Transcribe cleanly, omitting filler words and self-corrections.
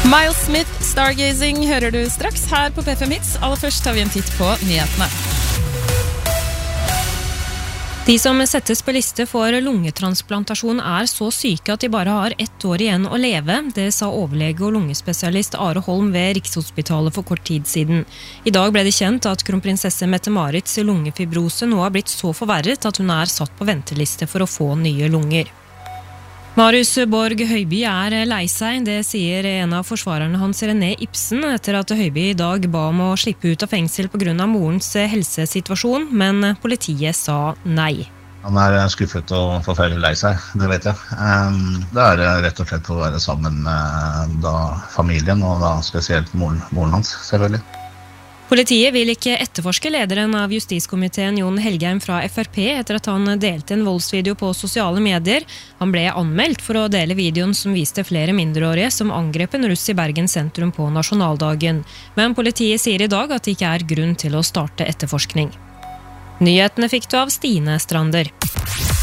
Miles Smith, Stargazing, hører du straks her på P5 Hits. Aller først tar vi en titt på nyhetene. De som settes på liste for lungetransplantasjon så syke at de bare har 1 år igjen å leve. Det sa overlege og lungespesialist Are Holm ved Rikshospitalet for kort tid siden. I dag ble det kjent at kronprinsesse Mette-Marits lungefibrose nå har blitt så forverret at hun satt på venteliste for å få nye lunger. Marius Borg Høiby lei seg, det sier en av forsvarerne hans René Ibsen, etter at Høiby I dag ba om å slippe ut av fengsel på grunn av morens helsesituasjon, men politiet sa nei. Han skuffet og forferdelig lei seg, det vet jeg. Det rett og slett for å være sammen med familien, og da spesielt moren hans, selvfølgelig. Politiet vil ikke etterforske lederen av justiskomiteen Jon Helgheim fra FrP etter at han delte en voldsvideo på sosiale medier. Han ble anmeldt for å dele videoen som viste flere mindreårige som angrep en russ I Bergen sentrum på nasjonaldagen. Men politiet sier I dag at det ikke grunn til å starte etterforskning. Nyhetene fikk du av Stine Strander.